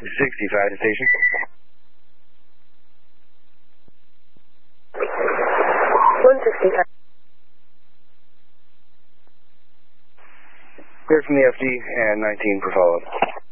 65 to station. Clear from the FD and 19 for follow-up.